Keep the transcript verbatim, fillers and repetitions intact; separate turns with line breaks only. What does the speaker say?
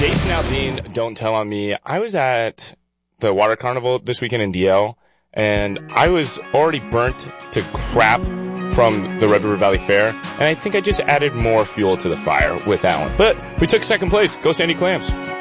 Jason Aldean, Don't Tell on Me. I was at the Water Carnival this weekend in D L, and I was already burnt to crap from the Red River Valley Fair, and I think I just added more fuel to the fire with that one. But we took second place. Go Sandy Clams.